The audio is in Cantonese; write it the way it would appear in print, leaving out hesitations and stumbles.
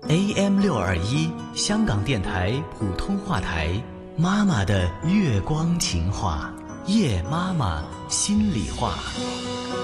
AM621香港电台普通话台，妈妈的月光情话，夜妈妈心里话。